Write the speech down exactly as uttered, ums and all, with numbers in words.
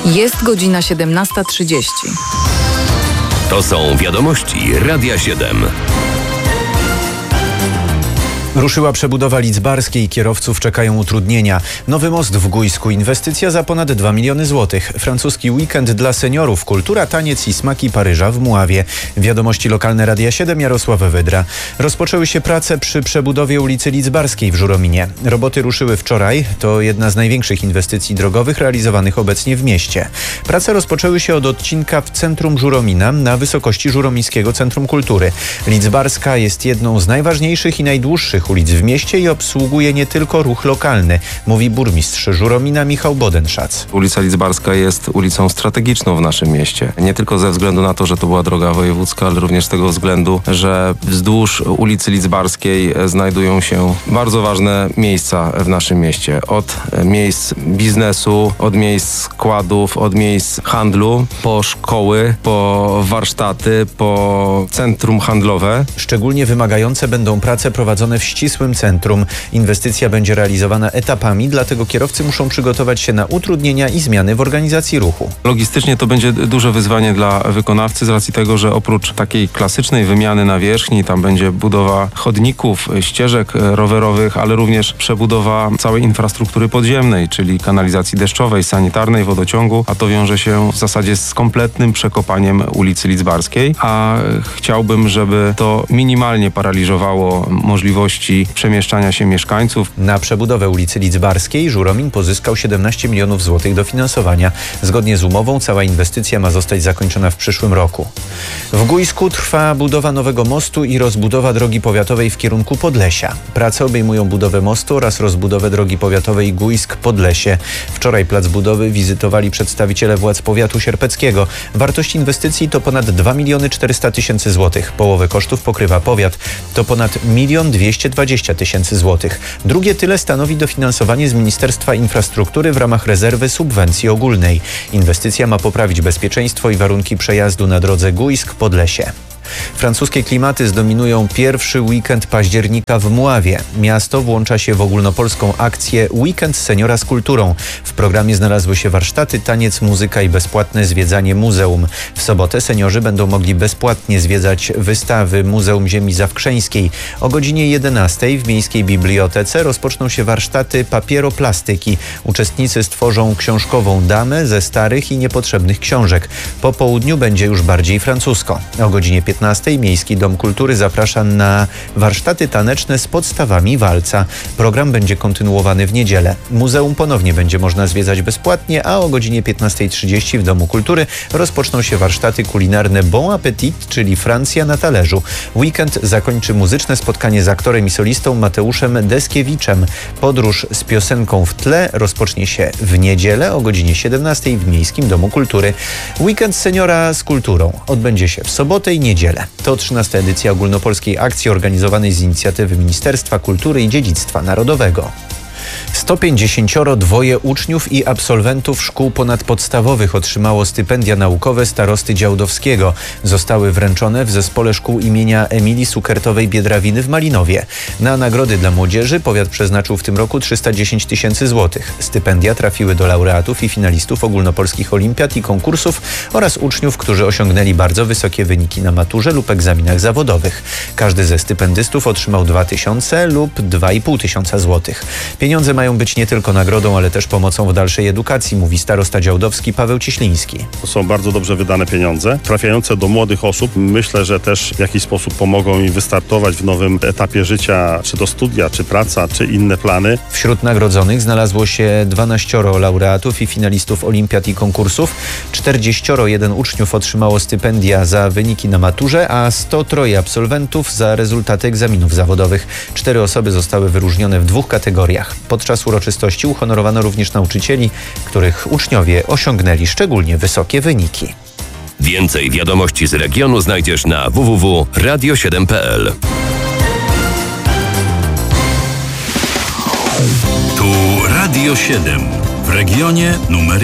Jest godzina siedemnasta trzydzieści. To są wiadomości Radia siedem. Ruszyła przebudowa Lidzbarskiej, kierowców czekają utrudnienia. Nowy most w Gujsku, inwestycja za ponad dwa miliony złotych. Francuski weekend dla seniorów, kultura, taniec i smaki Paryża w Mławie. Wiadomości lokalne Radia siedem, Jarosław Wydra. Rozpoczęły się prace przy przebudowie ulicy Lidzbarskiej w Żurominie. Roboty ruszyły wczoraj. To jedna z największych inwestycji drogowych realizowanych obecnie w mieście. Prace rozpoczęły się od odcinka w centrum Żuromina na wysokości Żuromińskiego Centrum Kultury. Lidzbarska jest jedną z najważniejszych i najdłuższych ulic w mieście i obsługuje nie tylko ruch lokalny, mówi burmistrz Żuromina Michał Bodenszac. Ulica Lidzbarska jest ulicą strategiczną w naszym mieście. Nie tylko ze względu na to, że to była droga wojewódzka, ale również z tego względu, że wzdłuż ulicy Lidzbarskiej znajdują się bardzo ważne miejsca w naszym mieście. Od miejsc biznesu, od miejsc składów, od miejsc handlu, po szkoły, po warsztaty, po centrum handlowe. Szczególnie wymagające będą prace prowadzone w ścisłym centrum. Inwestycja będzie realizowana etapami, dlatego kierowcy muszą przygotować się na utrudnienia i zmiany w organizacji ruchu. Logistycznie to będzie duże wyzwanie dla wykonawcy z racji tego, że oprócz takiej klasycznej wymiany nawierzchni, tam będzie budowa chodników, ścieżek rowerowych, ale również przebudowa całej infrastruktury podziemnej, czyli kanalizacji deszczowej, sanitarnej, wodociągu, a to wiąże się w zasadzie z kompletnym przekopaniem ulicy Lidzbarskiej, a chciałbym, żeby to minimalnie paraliżowało możliwości przemieszczania się mieszkańców. Na przebudowę ulicy Lidzbarskiej Żuromin pozyskał siedemnaście milionów złotych dofinansowania. Zgodnie z umową cała inwestycja ma zostać zakończona w przyszłym roku. W Gujsku trwa budowa nowego mostu i rozbudowa drogi powiatowej w kierunku Podlesia. Prace obejmują budowę mostu oraz rozbudowę drogi powiatowej Gujsk-Podlesie. Wczoraj plac budowy wizytowali przedstawiciele władz powiatu sierpeckiego. Wartość inwestycji to ponad dwa miliony czterysta tysięcy złotych. Połowę kosztów pokrywa powiat. To ponad milion dwieście dwadzieścia tysięcy złotych. Drugie tyle stanowi dofinansowanie z Ministerstwa Infrastruktury w ramach rezerwy subwencji ogólnej. Inwestycja ma poprawić bezpieczeństwo i warunki przejazdu na drodze Gujsk-Podlesie. Francuskie klimaty zdominują pierwszy weekend października w Mławie. Miasto włącza się w ogólnopolską akcję Weekend Seniora z kulturą. W programie znalazły się warsztaty, taniec, muzyka i bezpłatne zwiedzanie muzeum. W sobotę seniorzy będą mogli bezpłatnie zwiedzać wystawy Muzeum Ziemi Zawkrzeńskiej. O godzinie jedenastej w Miejskiej Bibliotece rozpoczną się warsztaty papieroplastyki. Uczestnicy stworzą książkową damę ze starych i niepotrzebnych książek. Po południu będzie już bardziej francusko. O godzinie piętnastej Miejski Dom Kultury zaprasza na warsztaty taneczne z podstawami walca. Program będzie kontynuowany w niedzielę. Muzeum ponownie będzie można zwiedzać bezpłatnie, a o godzinie piętnastej trzydzieści w Domu Kultury rozpoczną się warsztaty kulinarne Bon Appetit, czyli Francja na talerzu. Weekend zakończy muzyczne spotkanie z aktorem i solistą Mateuszem Deskiewiczem. Podróż z piosenką w tle rozpocznie się w niedzielę o godzinie siedemnastej w Miejskim Domu Kultury. Weekend Seniora z kulturą odbędzie się w sobotę i niedzielę. To trzynasta edycja ogólnopolskiej akcji organizowanej z inicjatywy Ministerstwa Kultury i Dziedzictwa Narodowego. sto pięćdziesiąt dwa uczniów i absolwentów szkół ponadpodstawowych otrzymało stypendia naukowe starosty Działdowskiego. Zostały wręczone w Zespole Szkół imienia Emilii Sukertowej-Biedrawiny w Malinowie. Na nagrody dla młodzieży powiat przeznaczył w tym roku trzysta dziesięć tysięcy złotych. Stypendia trafiły do laureatów i finalistów ogólnopolskich olimpiad i konkursów oraz uczniów, którzy osiągnęli bardzo wysokie wyniki na maturze lub egzaminach zawodowych. Każdy ze stypendystów otrzymał dwa tysiące lub dwa i pół tysiąca złotych. Pieniądze mają być nie tylko nagrodą, ale też pomocą w dalszej edukacji, mówi starosta działdowski Paweł Cieśliński. To są bardzo dobrze wydane pieniądze, trafiające do młodych osób. Myślę, że też w jakiś sposób pomogą im wystartować w nowym etapie życia, czy to studia, czy praca, czy inne plany. Wśród nagrodzonych znalazło się dwanaścioro laureatów i finalistów olimpiad i konkursów. czterdzieści jeden uczniów otrzymało stypendia za wyniki na maturze, a sto trzy absolwentów za rezultaty egzaminów zawodowych. Cztery osoby zostały wyróżnione w dwóch kategoriach. Podczas uroczystości uhonorowano również nauczycieli, których uczniowie osiągnęli szczególnie wysokie wyniki. Więcej wiadomości z regionu znajdziesz na w w w kropka radio siedem kropka p l. Tu Radio siedem w regionie numer